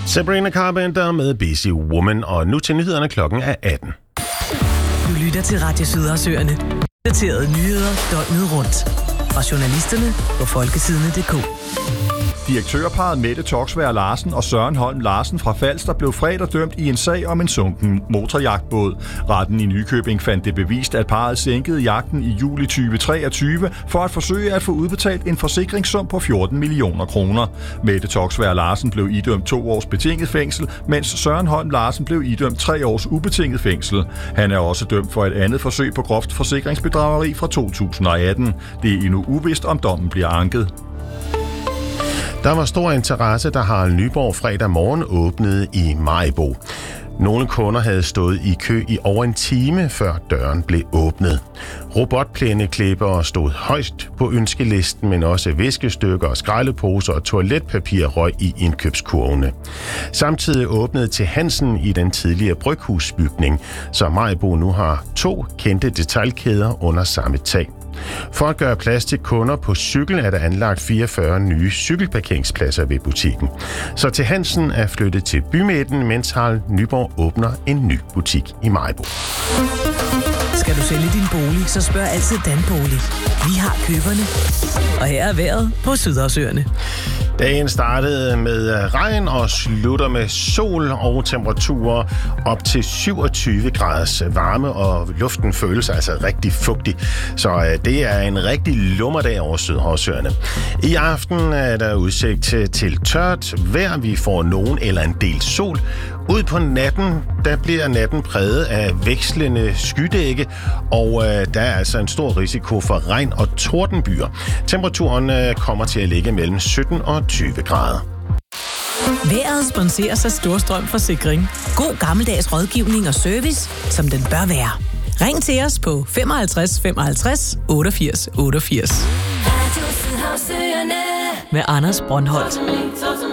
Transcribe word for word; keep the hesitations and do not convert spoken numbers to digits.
Sabrina Carpenter med Busy Woman, og nu til nyhederne. Klokken er atten. Du lytter til Radio Sydersøerne. Daterede nyheder døgnet rundt. Fra journalisterne på folketidene punktum d k. Direktørparret Mette Toksvær Larsen og Søren Holm Larsen fra Falster blev fredag dømt i en sag om en sunken motorjagtbåd. Retten i Nykøbing fandt det bevist, at parret sænkede jagten i juli tyve treogtyve for at forsøge at få udbetalt en forsikringssum på fjorten millioner kroner. Mette Toksvær Larsen blev idømt to års betinget fængsel, mens Søren Holm Larsen blev idømt tre års ubetinget fængsel. Han er også dømt for et andet forsøg på groft forsikringsbedrageri fra to tusind og atten. Det er endnu uvist, om dommen bliver anket. Der var stor interesse, da Harald Nyborg fredag morgen åbnede i Maribo. Nogle kunder havde stået i kø i over en time, før døren blev åbnet. Robotplæneklippere stod højst på ønskelisten, men også viskestykker, skraldeposer og toiletpapir røg i indkøbskurvene. Samtidig åbnede til Hansen i den tidligere bryghusbygning, så Maribo nu har to kendte detailkæder under samme tag. For at gøre plads til kunder på cykel er der anlagt fireogfyrre nye cykelparkeringspladser ved butikken. Så til Hansen er flyttet til bymidten, mens Harald Nyborg åbner en ny butik i Maribo. Skal du sælge din bolig, så spørg altid Danbolig. Vi har køberne. Og her er vejret på Sydersøerne. Dagen startede med regn og slutter med sol og temperaturer op til syvogtyve graders varme, og luften føles altså rigtig fugtig. Så det er en rigtig lummerdag over Sydersøerne. I aften er der udsigt til, til tørt vejr. Vi får nogen eller en del sol. Ud på natten, der bliver natten præget af vekslende skydække, og øh, der er altså en stor risiko for regn og tordenbyer. Temperaturen øh, kommer til at ligge mellem sytten og tyve grader. Vejret sponseres af Storstrøm Forsikring. God gammeldags rådgivning og service, som den bør være. Ring til os på femoghalvtreds femoghalvtreds otteogfirs otteogfirs. Med Anders Brøndholt.